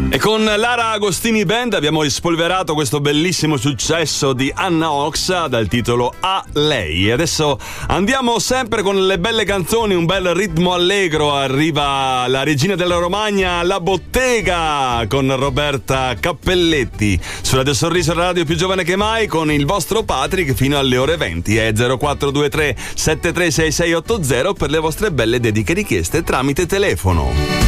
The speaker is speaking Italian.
E con Lara Agostini Band abbiamo rispolverato questo bellissimo successo di Anna Oxa dal titolo A Lei. E adesso andiamo sempre con le belle canzoni, un bel ritmo allegro. Arriva la regina della Romagna, La Bottega, con Roberta Cappelletti su Radio Sorriso, la radio più giovane che mai, con il vostro Patrick fino alle ore 20. È 0423 736680 per le vostre belle dediche richieste tramite telefono.